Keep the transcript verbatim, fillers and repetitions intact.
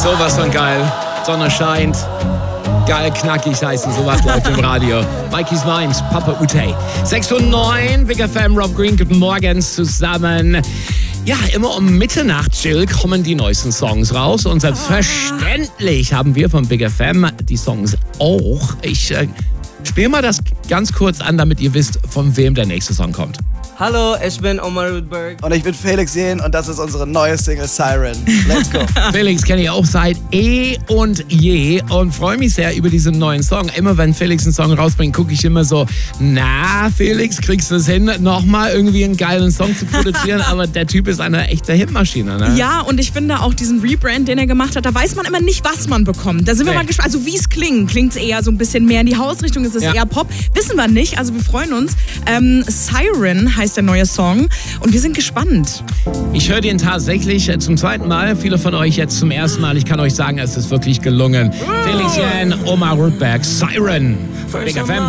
Sowas von geil. Sonne scheint. Geil, knackig heißen, sowas läuft im Radio. Mikey's Minds, Papa Ute. sechs Uhr neun, Big F M, Rob Green, guten Morgen zusammen. Ja, immer um Mitternacht, Jill, kommen die neuesten Songs raus. Und selbstverständlich haben wir von Big F M die Songs auch. Ich äh, spiele mal das ganz kurz an, damit ihr wisst, von wem der nächste Song kommt. Hallo, ich bin Omar Rudberg. Und ich bin Felix Jähn und das ist unsere neue Single Siren. Let's go. Felix kenne ich auch seit eh und je und freue mich sehr über diesen neuen Song. Immer wenn Felix einen Song rausbringt, gucke ich immer so, na Felix, kriegst du es hin, nochmal irgendwie einen geilen Song zu produzieren? Aber der Typ ist eine echte Hitmaschine, ne? Ja, und ich finde auch diesen Rebrand, den er gemacht hat, da weiß man immer nicht, was man bekommt. Da sind wir Nee. mal gespannt. Also wie es klingt. Klingt es eher so ein bisschen mehr in die Hausrichtung? Ist es Ja. eher Pop? Wissen wir nicht. Also wir freuen uns. Ähm, Siren heißt der neue Song und wir sind gespannt. Ich höre den tatsächlich zum zweiten Mal. Viele von euch jetzt zum ersten Mal. Ich kann euch sagen, es ist wirklich gelungen. Felix Jähn, Omar Rudberg, Siren. Big F M.